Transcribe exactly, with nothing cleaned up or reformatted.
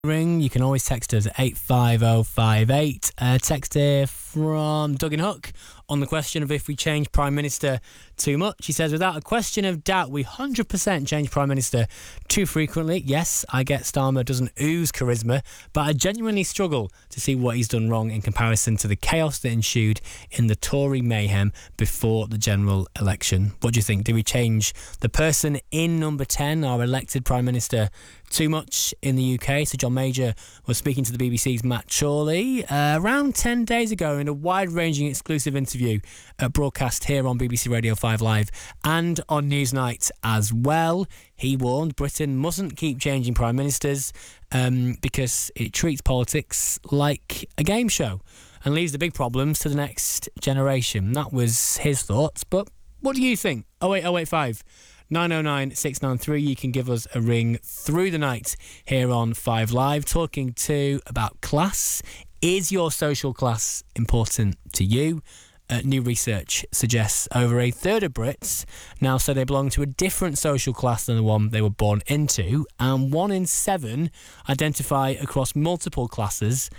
ring, you can always text us at eight five oh five eight. Uh, text here from Doug and Hook on the question of if we change Prime Minister too much. He says, without a question of doubt, we one hundred percent change Prime Minister too frequently. Yes, I get Starmer doesn't ooze charisma, but I genuinely struggle to see what he's done wrong in comparison to the chaos that ensued in the Tory mayhem before the general election. What do you think? Do we change the person in number ten, our elected Prime Minister, too much in the U K? So John Major was speaking to the B B C's Matt Chorley uh, around ten days ago in a wide-ranging exclusive interview uh, broadcast here on B B C Radio five Live and on Newsnight as well. He warned Britain mustn't keep changing prime ministers um, because it treats politics like a game show and leaves the big problems to the next generation. That was his thoughts, but what do you think? oh eight oh eight five nine oh nine six nine three. You can give us a ring through the night here on five Live, talking to about class. Is your social class important to you? Uh, new research suggests over a third of Brits now say they belong to a different social class than the one they were born into, and one in seven identify across multiple classes